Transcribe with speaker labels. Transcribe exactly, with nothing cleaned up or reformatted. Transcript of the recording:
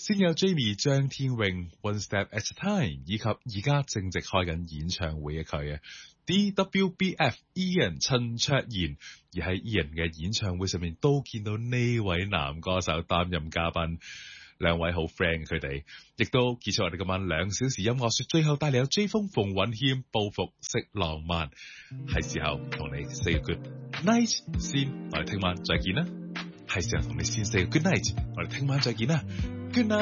Speaker 1: 先有 Jamie 張天穎 One Step at a Time， 以及而家正值開緊演唱會嘅佢啊 D W B F Ian 陳卓賢，而喺 Ian 嘅演唱會上面都見到呢位男歌手擔任嘉賓，兩位好 friend 佢哋，亦都結束我哋今晚兩小時音樂說，最後帶嚟有 J 風馮允謙報復式浪漫，係時候同你 say good night 先，我哋聽晚再見啦，係時候同你先 say good night，我哋聽晚再見啦，good night。